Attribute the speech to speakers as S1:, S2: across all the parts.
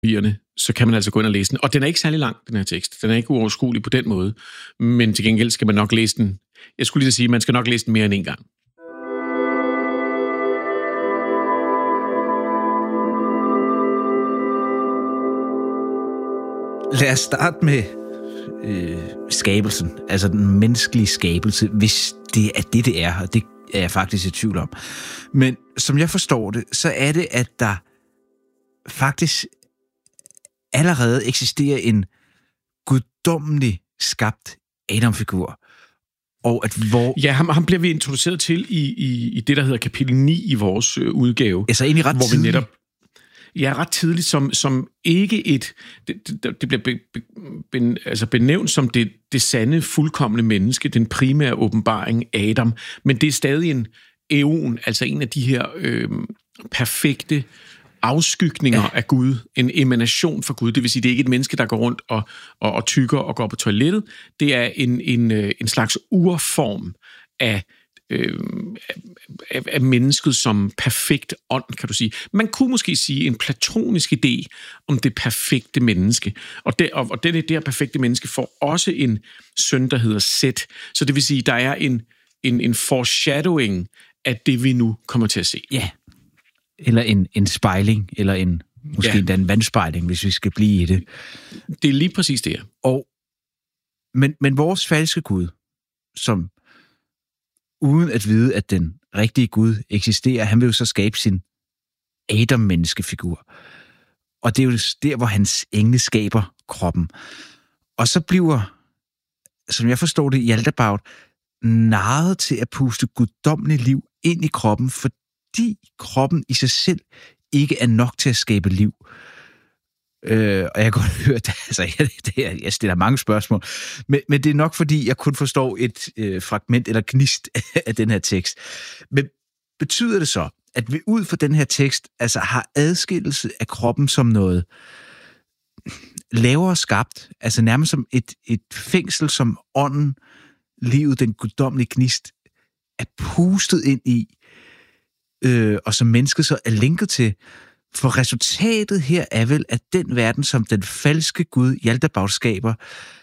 S1: så kan man altså gå ind og læse den. Og den er ikke særlig lang, den her tekst. Den er ikke uoverskuelig på den måde. Men til gengæld skal man nok læse den. Jeg skulle lige sige, man skal nok læse den mere end en gang.
S2: Lad os starte med skabelsen, altså den menneskelige skabelse, hvis det er det er, og det er jeg faktisk i tvivl om. Men som jeg forstår det, så er det, at der faktisk allerede eksisterer en guddommelig skabt Adam-figur. Og at
S1: Ja, ham bliver vi introduceret til i det, der hedder kapitel 9 i vores udgave.
S2: Altså egentlig ret tidligt.
S1: Vi netop ret tidligt, som ikke et... Det bliver benævnt som det sande, fuldkomne menneske, den primære åbenbaring, Adam. Men det er stadig en æon, altså en af de her perfekte afskygninger af Gud, en emanation fra Gud. Det vil sige, det er ikke et menneske, der går rundt og tykker og går på toilettet. Det er en slags urform af mennesket som perfekt ånd, kan du sige. Man kunne måske sige en platonisk idé om det perfekte menneske. Og det her perfekte menneske får også en søn, der hedder Set. Så det vil sige, der er en foreshadowing af det, vi nu kommer til at se.
S2: Ja, eller en spejling, eller måske endda en vandspejling, hvis vi skal blive i det.
S1: Det er lige præcis det her.
S2: Men vores falske Gud, som uden at vide, at den rigtige Gud eksisterer, han vil jo så skabe sin Adam-menneskefigur. Og det er jo der, hvor hans engle skaber kroppen. Og så bliver, som jeg forstår det, Jaldabaoth narret til at puste guddommeligt liv ind i kroppen, fordi kroppen i sig selv ikke er nok til at skabe liv. Og jeg kan godt høre, jeg stiller mange spørgsmål, men det er nok, fordi jeg kun forstår et fragment eller gnist af den her tekst. Men betyder det så, at vi ud fra den her tekst altså har adskillelse af kroppen som noget lavere skabt, altså nærmest som et fængsel, som ånden, livet, den guddommelige gnist, er pustet ind i, og som mennesket så er linket til? For resultatet her er vel, at den verden, som den falske Gud Jaldabaoth skaber,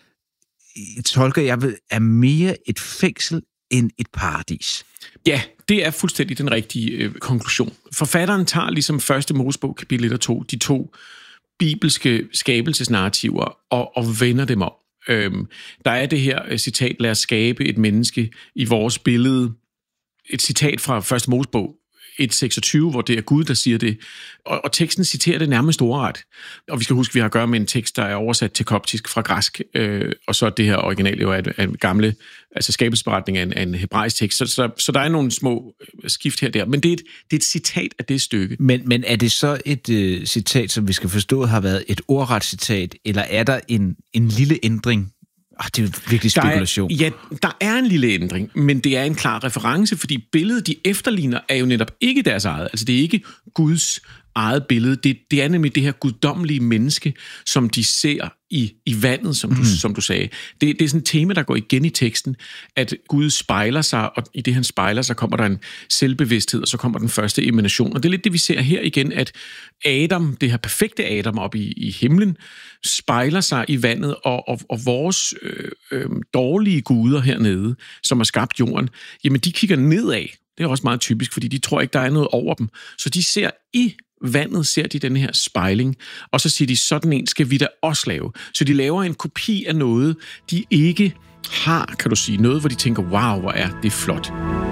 S2: tolker jeg vel, er mere et fængsel end et paradis.
S1: Ja, det er fuldstændig den rigtige konklusion. Forfatteren tager ligesom 1. Mosebog, kapitel 1 og 2, de to bibelske skabelsesnarrativer, og vender dem om. Der er det her citat, lad os skabe et menneske i vores billede. Et citat fra 1. Mosebog 1.26, hvor det er Gud, der siger det. Og teksten citerer det nærmest ordret. Og vi skal huske, at vi har at gøre med en tekst, der er oversat til koptisk fra græsk, og så det her original jo er en gamle, altså skabelsesberetning af en hebraisk tekst. Så der er nogle små skift her og der. Men det er et citat af det stykke.
S2: Men er det så et citat, som vi skal forstå, har været et ordret citat, eller er der en lille ændring? Det er jo virkelig spekulation.
S1: Der er en lille ændring, men det er en klar reference, fordi billedet, de efterligner, er jo netop ikke deres eget. Altså, det er ikke Guds eget billede. Det er nemlig det her guddommelige menneske, som de ser i vandet, som du sagde. Det er sådan et tema, der går igen i teksten, at Gud spejler sig, og i det, han spejler sig, kommer der en selvbevidsthed, og så kommer den første emanation. Og det er lidt det, vi ser her igen, at Adam, det her perfekte Adam oppe i himlen, spejler sig i vandet, og vores dårlige guder hernede, som har skabt jorden, jamen de kigger nedad. Det er også meget typisk, fordi de tror ikke, der er noget over dem. Så de ser i vandet, ser de den her spejling, og så siger de, sådan en skal vi da også lave. Så de laver en kopi af noget, de ikke har, kan du sige. Noget, hvor de tænker, wow, hvor er det flot.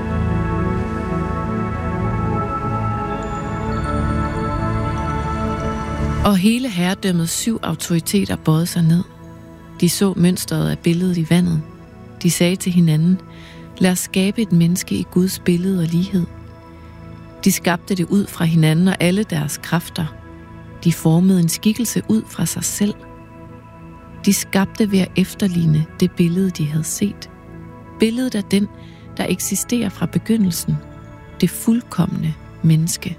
S3: Og hele herredømmets 7 autoriteter bøjede sig ned. De så mønstret af billedet i vandet. De sagde til hinanden, lad os skabe et menneske i Guds billede og lighed. De skabte det ud fra hinanden og alle deres kræfter. De formede en skikkelse ud fra sig selv. De skabte ved at efterligne det billede, de havde set. Billedet af den, der eksisterer fra begyndelsen. Det fuldkomne menneske.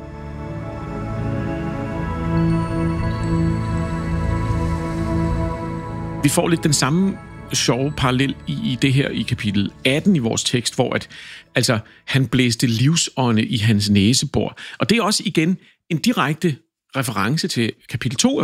S1: Vi får lidt den samme sjove parallel i det her i kapitel 18 i vores tekst, hvor han blæste livsånde i hans næsebor. Og det er også igen en direkte reference til kapitel 2